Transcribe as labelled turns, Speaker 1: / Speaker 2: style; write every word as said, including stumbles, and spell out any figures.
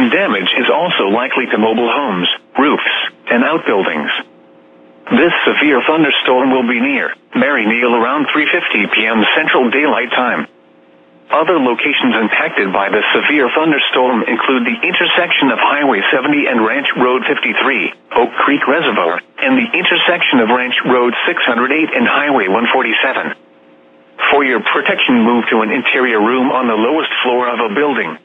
Speaker 1: and damage is also likely to mobile homes, roofs, and outbuildings. This severe thunderstorm will be near Mary Neal around three fifty p.m. Central Daylight Time. Other locations impacted by the severe thunderstorm include the intersection of Highway seventy and Ranch Road fifty-three, Oak Creek Reservoir, and the intersection of Ranch Road six oh eight and Highway one forty-seven. For your protection, move to an interior room on the lowest floor of a building.